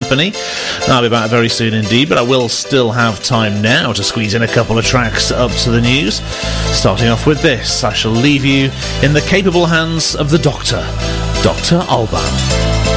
company. I'll be back very soon indeed, but I will still have time now to squeeze in a couple of tracks up to the news. Starting off with this, I shall leave you in the capable hands of the Doctor, Dr. Alban.